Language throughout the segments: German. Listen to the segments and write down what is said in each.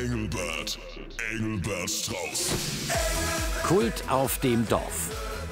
Engelbert. Engelbert Strauß. Kult auf dem Dorf.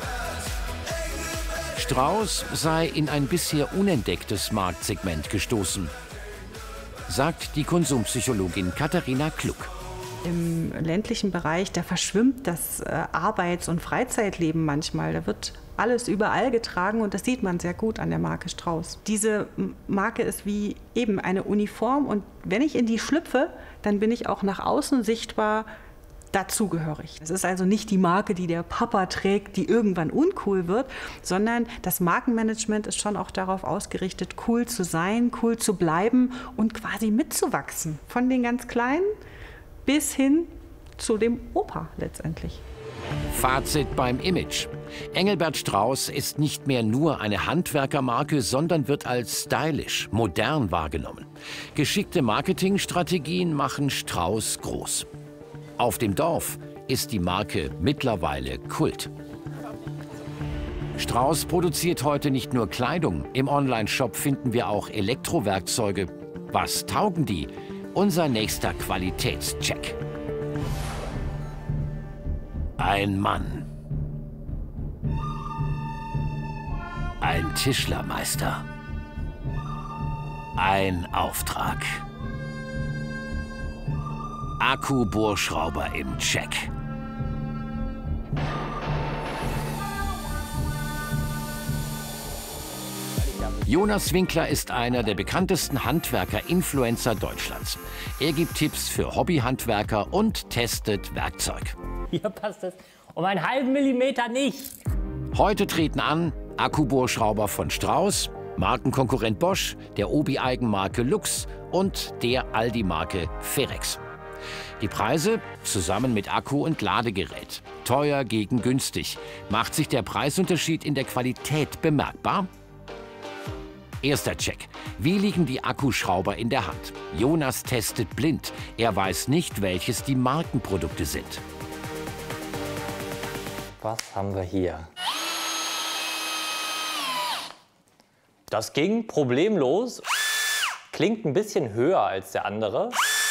Strauß sei in ein bisher unentdecktes Marktsegment gestoßen, sagt die Konsumpsychologin Katharina Klug. Im ländlichen Bereich, da verschwimmt das Arbeits- und Freizeitleben manchmal. Da wird alles überall getragen und das sieht man sehr gut an der Marke Strauß. Diese Marke ist wie eben eine Uniform und wenn ich in die schlüpfe, dann bin ich auch nach außen sichtbar dazugehörig. Es ist also nicht die Marke, die der Papa trägt, die irgendwann uncool wird, sondern das Markenmanagement ist schon auch darauf ausgerichtet, cool zu sein, cool zu bleiben und quasi mitzuwachsen. Von den ganz Kleinen bis hin zu dem Opa letztendlich. Fazit beim Image. Engelbert Strauß ist nicht mehr nur eine Handwerkermarke, sondern wird als stylisch, modern wahrgenommen. Geschickte Marketingstrategien machen Strauß groß. Auf dem Dorf ist die Marke mittlerweile Kult. Strauß produziert heute nicht nur Kleidung. Im Onlineshop finden wir auch Elektrowerkzeuge. Was taugen die? Unser nächster Qualitätscheck. Ein Mann. Ein Tischlermeister. Ein Auftrag. Akkubohrschrauber im Check. Jonas Winkler ist einer der bekanntesten Handwerker-Influencer Deutschlands. Er gibt Tipps für Hobbyhandwerker und testet Werkzeug. Hier passt es um einen halben Millimeter nicht. Heute treten an Akkubohrschrauber von Strauß, Markenkonkurrent Bosch, der Obi-Eigenmarke Lux und der Aldi-Marke Ferex. Die Preise zusammen mit Akku und Ladegerät. Teuer gegen günstig. Macht sich der Preisunterschied in der Qualität bemerkbar? Erster Check. Wie liegen die Akkuschrauber in der Hand? Jonas testet blind. Er weiß nicht, welches die Markenprodukte sind. Was haben wir hier? Das ging problemlos. Klingt ein bisschen höher als der andere.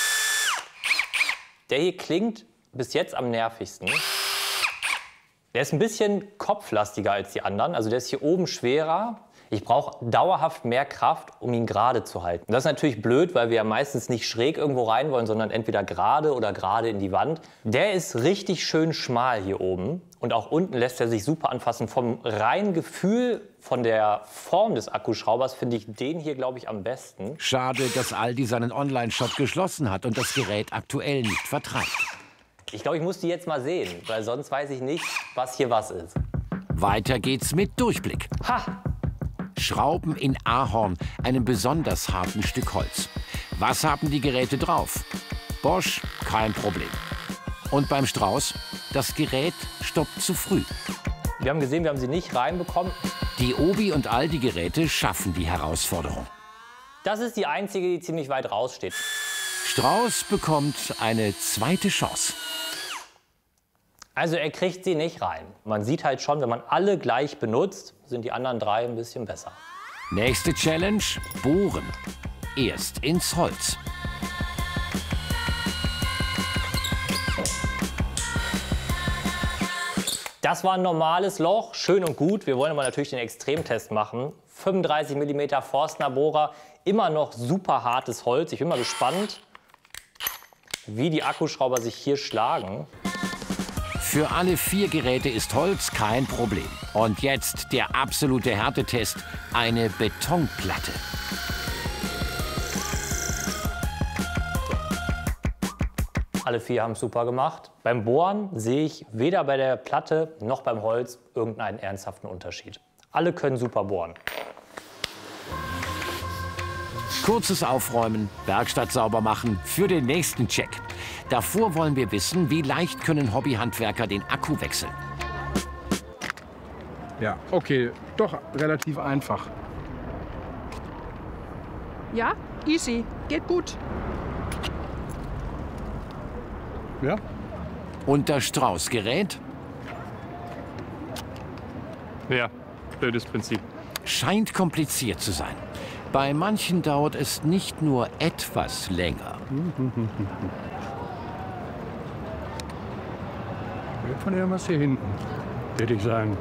Der hier klingt bis jetzt am nervigsten. Der ist ein bisschen kopflastiger als die anderen. Also der ist hier oben schwerer. Ich brauche dauerhaft mehr Kraft, um ihn gerade zu halten. Das ist natürlich blöd, weil wir ja meistens nicht schräg irgendwo rein wollen, sondern entweder gerade oder gerade in die Wand. Der ist richtig schön schmal hier oben. Und auch unten lässt er sich super anfassen. Vom reinen Gefühl, von der Form des Akkuschraubers finde ich den hier, glaube ich, am besten. Schade, dass Aldi seinen Online-Shop geschlossen hat und das Gerät aktuell nicht vertreibt. Ich glaube, ich muss die jetzt mal sehen, weil sonst weiß ich nicht, was hier was ist. Weiter geht's mit Durchblick. Ha! Schrauben in Ahorn, einem besonders harten Stück Holz. Was haben die Geräte drauf? Bosch, kein Problem. Und beim Strauß? Das Gerät stoppt zu früh. Wir haben gesehen, wir haben sie nicht reinbekommen. Die Obi- und Aldi-Geräte schaffen die Herausforderung. Das ist die einzige, die ziemlich weit raussteht. Strauß bekommt eine zweite Chance. Also er kriegt sie nicht rein. Man sieht halt schon, wenn man alle gleich benutzt, sind die anderen drei ein bisschen besser. Nächste Challenge: Bohren. Erst ins Holz. Das war ein normales Loch, schön und gut. Wir wollen aber natürlich den Extremtest machen. 35 mm Forstner Bohrer, immer noch super hartes Holz. Ich bin mal gespannt, wie die Akkuschrauber sich hier schlagen. Für alle 4 Geräte ist Holz kein Problem. Und jetzt der absolute Härtetest: eine Betonplatte. Alle 4 haben es super gemacht. Beim Bohren sehe ich weder bei der Platte noch beim Holz irgendeinen ernsthaften Unterschied. Alle können super bohren. Kurzes Aufräumen, Werkstatt sauber machen für den nächsten Check. Davor wollen wir wissen, wie leicht können Hobbyhandwerker den Akku wechseln. Ja, okay, doch relativ einfach. Ja, easy, geht gut. Ja? Und das Strauß-Gerät? Ja, blödes Prinzip. Scheint kompliziert zu sein. Bei manchen dauert es nicht nur etwas länger. Von irgendwas hier hinten, würde ich sagen.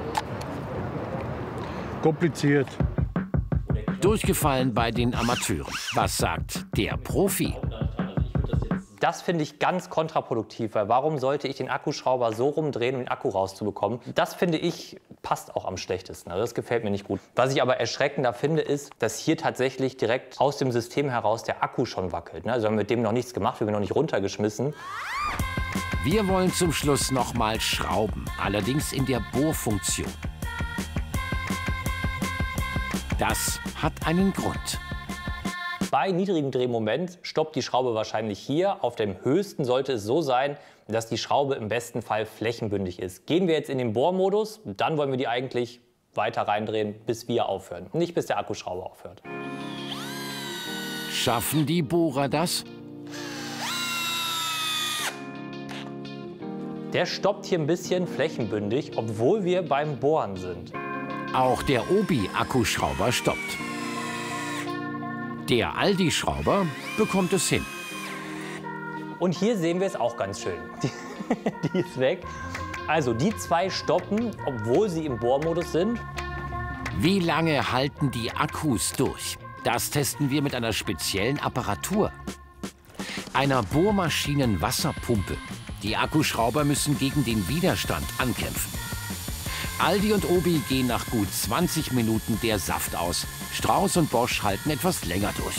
Kompliziert. Durchgefallen bei den Amateuren. Was sagt der Profi? Das finde ich ganz kontraproduktiv, weil warum sollte ich den Akkuschrauber so rumdrehen, um den Akku rauszubekommen? Das finde ich passt auch am schlechtesten. Also das gefällt mir nicht gut. Was ich aber erschreckender finde, ist, dass hier tatsächlich direkt aus dem System heraus der Akku schon wackelt. Also wir haben mit dem noch nichts gemacht, wir haben ihn noch nicht runtergeschmissen. Wir wollen zum Schluss noch mal schrauben, allerdings in der Bohrfunktion. Das hat einen Grund. Bei niedrigem Drehmoment stoppt die Schraube wahrscheinlich hier. Auf dem höchsten sollte es so sein, dass die Schraube im besten Fall flächenbündig ist. Gehen wir jetzt in den Bohrmodus, dann wollen wir die eigentlich weiter reindrehen, bis wir aufhören. Nicht bis der Akkuschrauber aufhört. Schaffen die Bohrer das? Der stoppt hier ein bisschen flächenbündig, obwohl wir beim Bohren sind. Auch der Obi-Akkuschrauber stoppt. Der Aldi-Schrauber bekommt es hin. Und hier sehen wir es auch ganz schön. Die ist weg. Also die zwei stoppen, obwohl sie im Bohrmodus sind. Wie lange halten die Akkus durch? Das testen wir mit einer speziellen Apparatur. Einer Bohrmaschinenwasserpumpe. Die Akkuschrauber müssen gegen den Widerstand ankämpfen. Aldi und Obi gehen nach gut 20 Minuten der Saft aus. Strauß und Bosch halten etwas länger durch.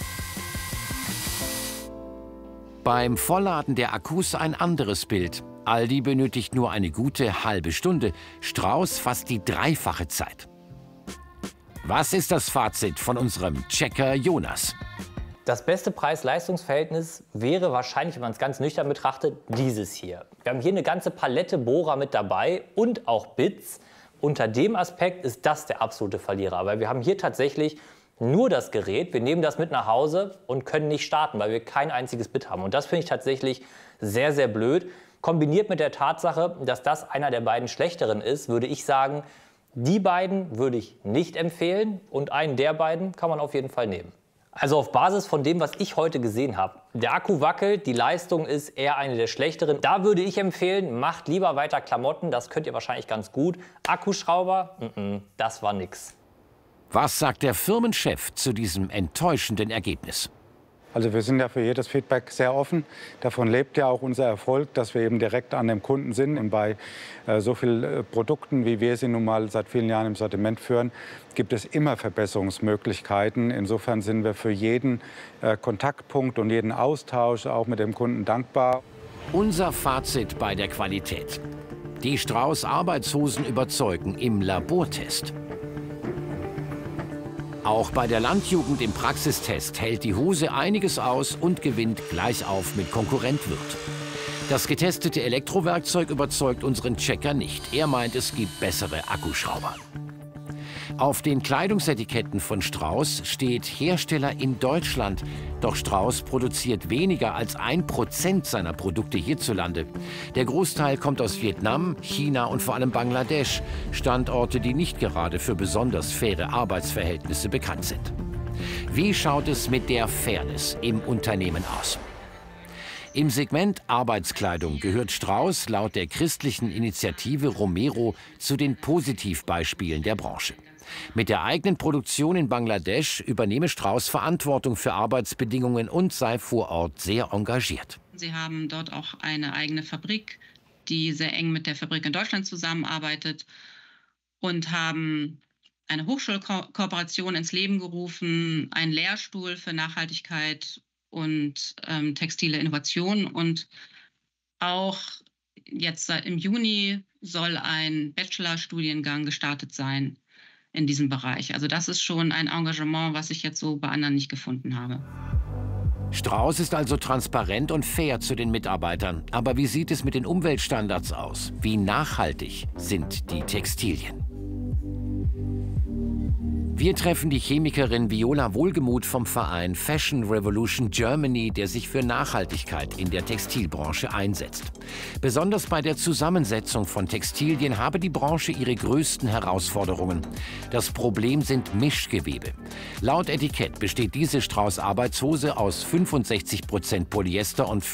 Beim Vollladen der Akkus ein anderes Bild. Aldi benötigt nur eine gute halbe Stunde, Strauß fast die dreifache Zeit. Was ist das Fazit von unserem Checker Jonas? Das beste Preis-Leistungs-Verhältnis wäre wahrscheinlich, wenn man es ganz nüchtern betrachtet, dieses hier. Wir haben hier eine ganze Palette Bohrer mit dabei und auch Bits. Unter dem Aspekt ist das der absolute Verlierer, weil wir haben hier tatsächlich nur das Gerät. Wir nehmen das mit nach Hause und können nicht starten, weil wir kein einziges Bit haben. Und das finde ich tatsächlich sehr, sehr blöd. Kombiniert mit der Tatsache, dass das einer der beiden schlechteren ist, würde ich sagen, die beiden würde ich nicht empfehlen und einen der beiden kann man auf jeden Fall nehmen. Also auf Basis von dem, was ich heute gesehen habe. Der Akku wackelt, die Leistung ist eher eine der schlechteren. Da würde ich empfehlen, macht lieber weiter Klamotten, das könnt ihr wahrscheinlich ganz gut. Akkuschrauber, das war nix. Was sagt der Firmenchef zu diesem enttäuschenden Ergebnis? Also wir sind ja für jedes Feedback sehr offen. Davon lebt ja auch unser Erfolg, dass wir eben direkt an dem Kunden sind. Und bei so vielen Produkten, wie wir sie nun mal seit vielen Jahren im Sortiment führen, gibt es immer Verbesserungsmöglichkeiten. Insofern sind wir für jeden Kontaktpunkt und jeden Austausch auch mit dem Kunden dankbar. Unser Fazit bei der Qualität. Die Strauß Arbeitshosen überzeugen im Labortest. Auch bei der Landjugend im Praxistest hält die Hose einiges aus und gewinnt gleichauf mit Konkurrent Wirth. Das getestete Elektrowerkzeug überzeugt unseren Checker nicht. Er meint, es gibt bessere Akkuschrauber. Auf den Kleidungsetiketten von Strauß steht Hersteller in Deutschland. Doch Strauß produziert weniger als 1% seiner Produkte hierzulande. Der Großteil kommt aus Vietnam, China und vor allem Bangladesch. Standorte, die nicht gerade für besonders faire Arbeitsverhältnisse bekannt sind. Wie schaut es mit der Fairness im Unternehmen aus? Im Segment Arbeitskleidung gehört Strauß laut der christlichen Initiative Romero zu den Positivbeispielen der Branche. Mit der eigenen Produktion in Bangladesch übernehme Strauß Verantwortung für Arbeitsbedingungen und sei vor Ort sehr engagiert. Sie haben dort auch eine eigene Fabrik, die sehr eng mit der Fabrik in Deutschland zusammenarbeitet und haben eine Hochschulkooperation ins Leben gerufen, einen Lehrstuhl für Nachhaltigkeit und textile Innovation. Und auch jetzt im Juni soll ein Bachelorstudiengang gestartet sein in diesem Bereich. Also das ist schon ein Engagement, was ich jetzt so bei anderen nicht gefunden habe. Strauß ist also transparent und fair zu den Mitarbeitern. Aber wie sieht es mit den Umweltstandards aus? Wie nachhaltig sind die Textilien? Wir treffen die Chemikerin Viola Wohlgemuth vom Verein Fashion Revolution Germany, der sich für Nachhaltigkeit in der Textilbranche einsetzt. Besonders bei der Zusammensetzung von Textilien habe die Branche ihre größten Herausforderungen. Das Problem sind Mischgewebe. Laut Etikett besteht diese Strauß Arbeitshose aus 65% Polyester und